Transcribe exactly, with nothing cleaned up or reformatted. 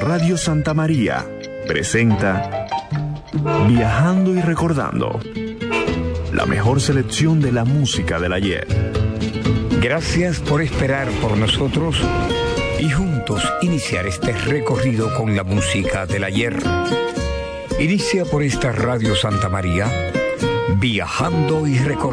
Radio Santa María presenta Viajando y Recordando, la mejor selección de la música del ayer. Gracias por esperar por nosotros y juntos iniciar este recorrido con la música del ayer. Inicia por esta Radio Santa María, Viajando y Recordando.